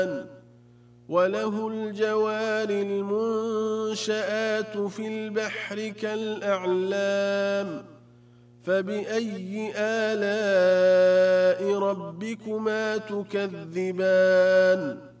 وله الجوار المنشآت في البحر كالأعلام فبأي آلاء ربكما تكذبان